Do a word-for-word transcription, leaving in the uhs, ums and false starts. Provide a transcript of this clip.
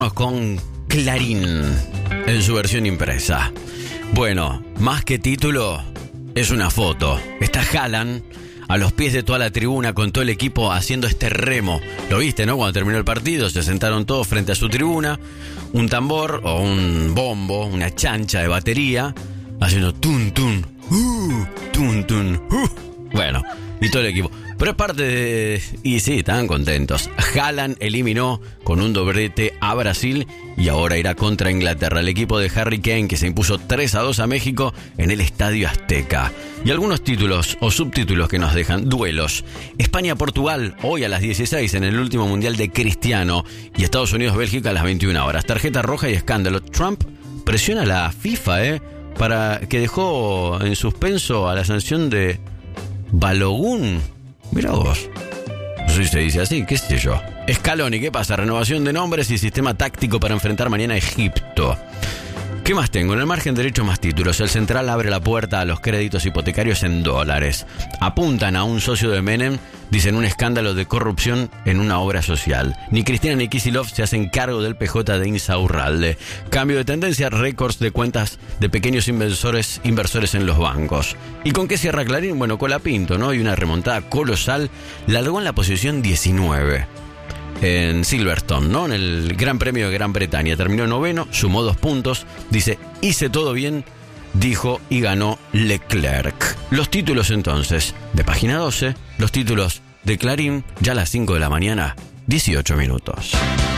Con Clarín en su versión impresa. Bueno, más que título, es una foto. Está Haaland a los pies de toda la tribuna con todo el equipo haciendo este remo. Lo viste, ¿no? Cuando terminó el partido se sentaron todos frente a su tribuna. Un tambor o un bombo, una chancha de batería, haciendo tun tun, uh, tun tun, uh. Bueno, y todo el equipo. Pero es parte de... Y sí, estaban contentos. Haaland eliminó con un doblete a Brasil y ahora irá contra Inglaterra. El equipo de Harry Kane, que se impuso tres a dos a México en el Estadio Azteca. Y algunos títulos o subtítulos que nos dejan. Duelos. España-Portugal, hoy a las dieciséis en el último Mundial de Cristiano. Y Estados Unidos-Bélgica a las veintiuna horas. Tarjeta roja y escándalo. Trump presiona a la FIFA, ¿eh? Para que dejó en suspenso a la sanción de Balogun. Mira vos. No sé si se dice así, qué sé yo. Scaloni, ¿qué pasa? Renovación de nombres y sistema táctico para enfrentar mañana a Egipto. ¿Qué más tengo? En el margen derecho más títulos. El Central abre la puerta a los créditos hipotecarios en dólares. Apuntan a un socio de Menem, dicen un escándalo de corrupción en una obra social. Ni Cristina ni Kicillof se hacen cargo del P J de Insaurralde. Cambio de tendencia, récords de cuentas de pequeños inversores, inversores en los bancos. ¿Y con qué cierra Clarín? Bueno, Colapinto, ¿no? Y una remontada colosal. Largó en la posición diecinueve. En Silverstone, ¿no? En el Gran Premio de Gran Bretaña. Terminó noveno, sumó dos puntos. Dice, hice todo bien, dijo y ganó Leclerc. Los títulos entonces, de página doce, los títulos de Clarín, ya a las cinco de la mañana, dieciocho minutos.